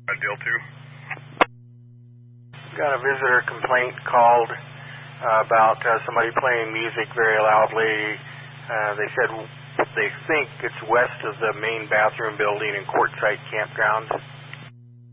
Deal 2. Got a visitor complaint called about somebody playing music very loudly. They said they think it's west of the main bathroom building in Quartzsite Campground.